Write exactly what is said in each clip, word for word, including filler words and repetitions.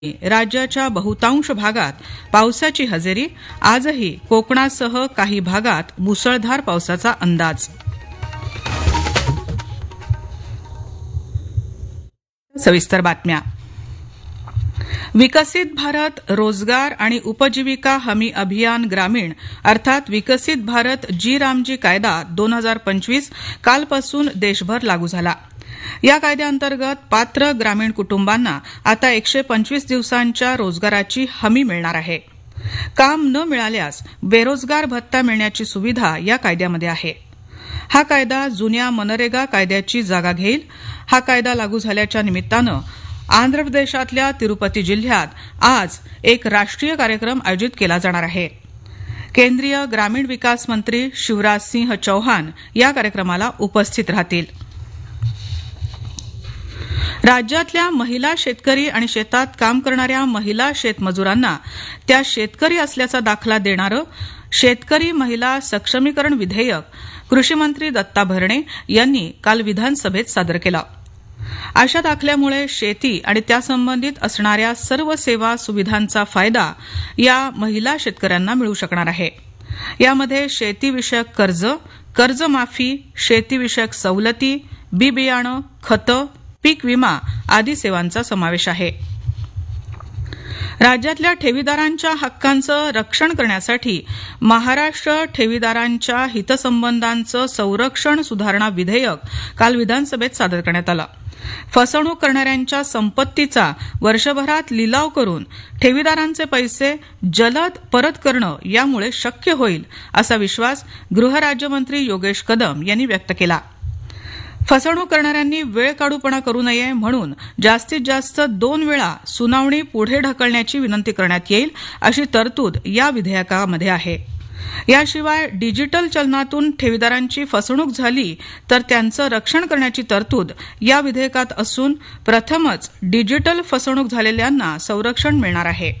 राज्याच्या बहुतांश भागात पावसाची हजेरी. आजही कोकणासह काही भागात मुसळधार पावसाचा अंदाज. सविस्तर बातम्या. विकसित भारत रोजगार आणि उपजीविका हमी अभियान ग्रामीण अर्थात विकसित भारत जी रामजी कायदा दोन हजार पंचवीस कालपासून देशभर लागू झाला. या कायद्याअंतर्गत पात्र ग्रामीण कुटुंबांना आता एकशे पंचवीस दिवसांच्या रोजगाराची हमी मिळणार आहे. काम न मिळाल्यास बेरोजगार भत्ता मिळण्याची सुविधा या कायद्यामध्ये आहे. हा कायदा जुन्या मनरेगा कायद्याची जागा घेईल. हा कायदा लागू झाल्याच्या निमित्तानं आंध्र प्रदेशातल्या तिरुपती जिल्ह्यात आज एक राष्ट्रीय कार्यक्रम आयोजित केला जाणार आहे. केंद्रीय ग्रामीण विकास मंत्री शिवराज सिंह चौहान या कार्यक्रमाला उपस्थित राहतील. राज्यातल्या महिला शेतकरी आणि शेतात काम करणाऱ्या महिला शेतमजुरांना त्या शेतकरी असल्याचा दाखला देणारं शेतकरी महिला सक्षमीकरण विधेयक कृषी मंत्री दत्ता भरणे यांनी काल विधानसभेत सादर केलं. अशा दाखल्यामुळे शेती आणि त्यासंबंधित असणाऱ्या सर्व सेवा सुविधांचा फायदा या महिला शेतकऱ्यांना मिळू शकणार आहे. यामध्ये शेतीविषयक कर्ज, कर्जमाफी, शेतीविषयक सवलती, बी बियाणं, खतं, पीक विमा आदी सेवांचा समावेश आहे. राज्यातल्या ठेवीदारांच्या हक्कांचं रक्षण करण्यासाठी महाराष्ट्र ठेवीदारांच्या हितसंबंधांचं संरक्षण सुधारणा विधेयक काल विधानसभेत सादर करण्यात आलं. फसवणूक करणाऱ्यांच्या संपत्तीचा वर्षभरात लिलाव करून ठेवीदारांचे पैसे जलद परत करणं यामुळे शक्य होईल असा विश्वास गृहराज्यमंत्री योगेश कदम यांनी व्यक्त केला. फसवणूक करणाऱ्यांनी वेळ काढूपणा करू नये म्हणून जास्तीत जास्त दोन वेळा सुनावणी पुढे ढकलण्याची विनंती करण्यात येईल अशी तरतूद या विधेयकामध्ये आहे. याशिवाय डिजिटल चलनातून ठेवीदारांची फसवणूक झाली तर त्यांचं रक्षण करण्याची तरतूद या विधेयकात असून प्रथमच डिजिटल फसवणूक झालेल्यांना संरक्षण मिळणार आहे.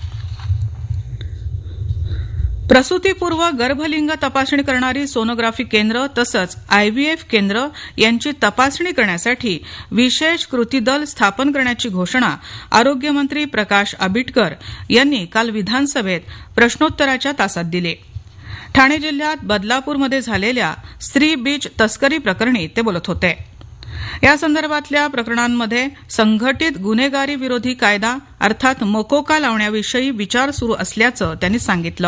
प्रसूतीपूर्व गर्भलिंग तपासणी करणारी सोनोग्राफी केंद्र तसंच आयव्हीएफ केंद्र यांची तपासणी करण्यासाठी विशेष कृती दल स्थापन करण्याची घोषणा आरोग्यमंत्री प्रकाश आंबेडकर यांनी काल विधानसभेत प्रश्नोत्तराच्या तासात दिली. ठाणे जिल्ह्यात बदलापूरमध्ये झालेल्या स्त्री बीज तस्करी प्रकरणी ते बोलत होते. या संदर्भातल्या प्रकरणांमध्ये संघटित गुन्हेगारी विरोधी कायदा अर्थात मकोका लावण्याविषयी विचार सुरू असल्याचं त्यांनी सांगितलं.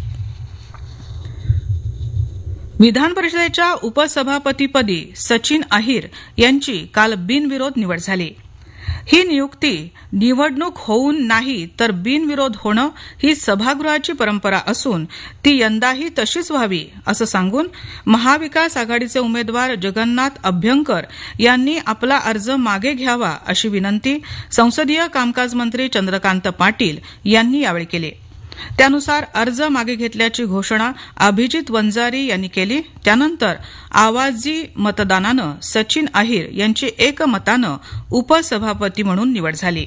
विधान परिषदेच्या उपसभापतीपदी सचिन अहिर यांची काल बिनविरोध निवड झाली. ही नियुक्ती निवडणूक होऊन नाही तर बिनविरोध होणं ही सभागृहाची परंपरा असून ती यंदाही तशीच व्हावी असं सांगून महाविकास आघाडीचे उमेदवार जगन्नाथ अभ्यंकर यांनी आपला अर्ज मागे घ्यावा अशी विनंती संसदीय कामकाज मंत्री चंद्रकांत पाटील यांनी यावेळी केली. त्यानुसार अर्ज मागे घेतल्याची घोषणा अभिजित वंजारी यांनी केली. त्यानंतर आवाजी मतदानानं सचिन अहिर यांची एकमतानं उपसभापती म्हणून निवड झाली.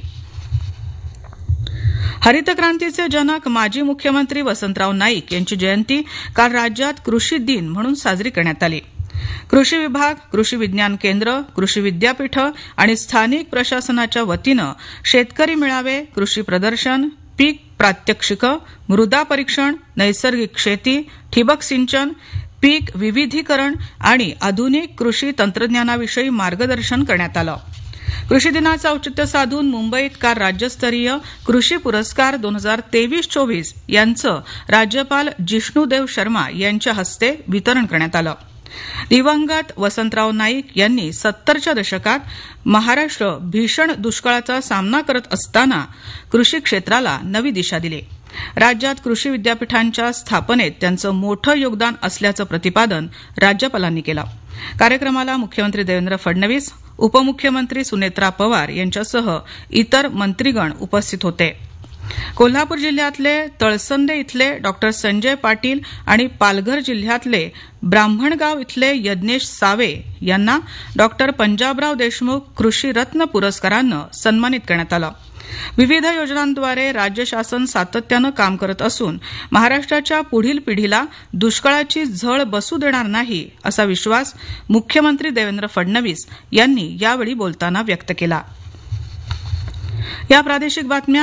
हरित क्रांतीचे जनक माजी मुख्यमंत्री वसंतराव नाईक यांची जयंती काल राज्यात कृषी दिन म्हणून साजरी करण्यात आली. कृषी विभाग, कृषी विज्ञान केंद्र, कृषी विद्यापीठं आणि स्थानिक प्रशासनाच्या वतीनं शेतकरी मेळावे, कृषी प्रदर्शन, पीक प्रात्यक्षिकं, मृदा परीक्षण, नैसर्गिक शेती, ठिबक सिंचन, पीक विविधीकरण आणि आधुनिक कृषी तंत्रज्ञानाविषयी मार्गदर्शन करण्यात आलं. कृषी दिनाचं औचित्य साधून मुंबईत काल राज्यस्तरीय कृषी पुरस्कार दोन हजार तेवीस चोवीस यांचं राज्यपाल जिष्णुदेव शर्मा यांच्या हस्ते वितरण करण्यात आलं. दिवंगत वसंतराव नाईक यांनी सत्तरच्या दशकात महाराष्ट्र भीषण दुष्काळाचा सामना करत असताना कृषी क्षेत्राला नवी दिशा दिली. राज्यात कृषी विद्यापीठांच्या स्थापनेत त्यांचं मोठं योगदान असल्याचं प्रतिपादन राज्यपालांनी केलं. कार्यक्रमाला मुख्यमंत्री देवेंद्र फडणवीस, उपमुख्यमंत्री सुनेत्रा पवार यांच्यासह इतर मंत्रीगण उपस्थित होते. कोल्हापूर जिल्ह्यातले तळसंदे इथले डॉक्टर संजय पाटील आणि पालघर जिल्ह्यातले ब्राह्मणगाव इथले यज्ञेश सावे यांना डॉक्टर पंजाबराव देशमुख कृषी रत्न पुरस्कारानं सन्मानित करण्यात आलं. विविध योजनांद्वारे राज्य शासन सातत्यानं काम करत असून महाराष्ट्राच्या पुढील पिढीला दुष्काळाची झळ बसू देणार नाही असा विश्वास मुख्यमंत्री देवेंद्र फडणवीस यांनी यावेळी बोलताना व्यक्त केला. या प्रादेशिक बातम्या